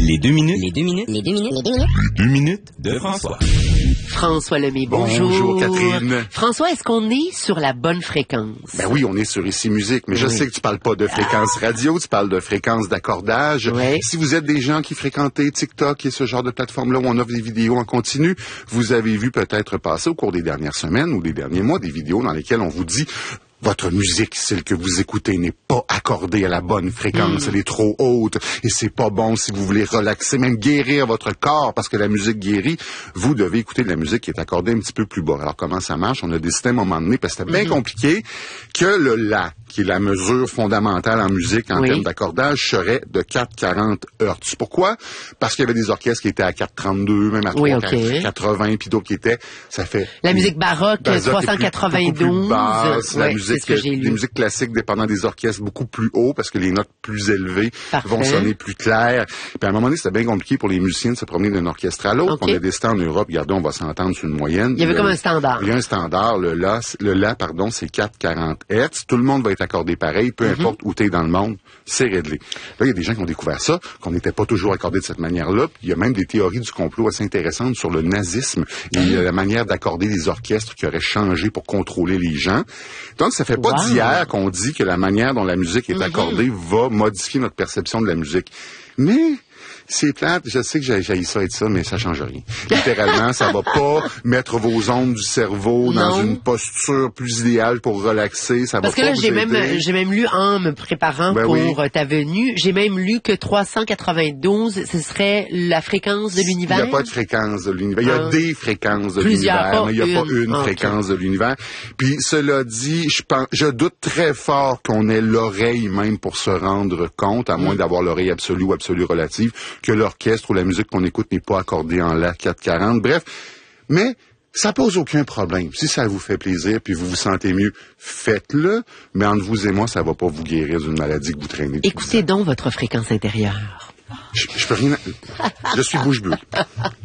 Les 2 minutes. Les 2 minutes. Les 2 minutes. Les 2 minutes. Les 2 minutes de François. François Lemay, bonjour. Bonjour, Catherine. François, est-ce qu'on est sur la bonne fréquence? Ben oui, on est sur Ici Musique, mais je sais que tu parles pas de fréquence radio, tu parles de fréquence d'accordage. Oui. Si vous êtes des gens qui fréquentez TikTok et ce genre de plateforme-là où on offre des vidéos en continu, vous avez vu peut-être passer au cours des dernières semaines ou des derniers mois des vidéos dans lesquelles on vous dit votre musique, celle que vous écoutez, n'est pas accordée à la bonne fréquence. Elle est trop haute et c'est pas bon si vous voulez relaxer, même guérir votre corps parce que la musique guérit. Vous devez écouter de la musique qui est accordée un petit peu plus bas. Alors, comment ça marche? On a décidé à un moment donné, parce que c'était bien compliqué, que le La, qui est la mesure fondamentale en musique en termes d'accordage, serait de 4,40 Hz. Pourquoi? Parce qu'il y avait des orchestres qui étaient à 4,32, même à 3,80, puis d'autres qui étaient, ça fait... La musique baroque, 392. La musique, les musiques classiques dépendant des orchestres beaucoup plus haut parce que les notes plus élevées vont sonner plus claires. Puis à un moment donné, c'était bien compliqué pour les musiciens de se promener d'un orchestre à l'autre. On a décidé en Europe, regardez, on va s'entendre sur une moyenne. Il y avait comme un standard. Il y a un standard, le La, c'est 4,40 Hz. Tout le monde va être accordé pareil, peu importe où tu es dans le monde, c'est réglé. Là, il y a des gens qui ont découvert ça, qu'on n'était pas toujours accordé de cette manière-là. Puis il y a même des théories du complot assez intéressantes sur le nazisme et la manière d'accorder des orchestres qui auraient changé pour contrôler les gens. Donc, ça fait pas d'hier qu'on dit que la manière dont la musique est accordée va modifier notre perception de la musique. Mais c'est plate, je sais que j'ai ça et ça, mais ça change rien. Littéralement, ça va pas mettre vos ondes du cerveau dans une posture plus idéale pour relaxer. Ça Parce va que pas là, vous j'ai même lu, en me préparant pour ta venue, j'ai même lu que 392, ce serait la fréquence de l'univers. Il n'y a pas de fréquence de l'univers. Il y a des fréquences de l'univers, mais il n'y a pas une fréquence de l'univers. Puis, cela dit, je doute très fort qu'on ait l'oreille même pour se rendre compte, à moins d'avoir l'oreille absolue ou absolue relative, que l'orchestre ou la musique qu'on écoute n'est pas accordée en La 440. Bref, mais ça pose aucun problème. Si ça vous fait plaisir puis vous vous sentez mieux, faites-le. Mais entre vous et moi, ça va pas vous guérir d'une maladie que vous traînez. Écoutez donc votre fréquence intérieure. Je peux rien... Je suis bouche bée.